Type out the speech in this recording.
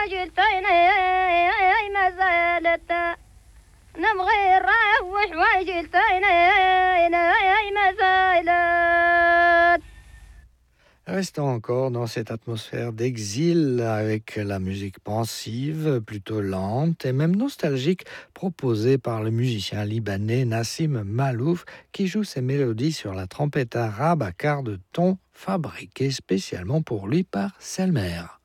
وجلتين ما زالت نبغي نروح وجلتين ما زالت. Restons encore dans cette atmosphère d'exil avec la musique pensive, plutôt lente et même nostalgique, proposée par le musicien libanais Nassim Malouf, qui joue ses mélodies sur la trompette arabe à quart de ton fabriquée spécialement pour lui par Selmer.